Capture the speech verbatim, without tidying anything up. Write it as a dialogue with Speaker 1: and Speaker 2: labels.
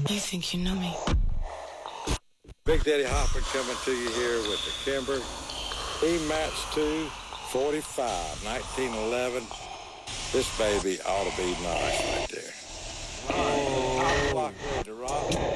Speaker 1: You think you know me?
Speaker 2: Big Daddy Hopper coming to you here with the Kimber E-Match two forty-five, nineteen eleven. This baby ought to be nice right there. Oh, rock, ready to rock.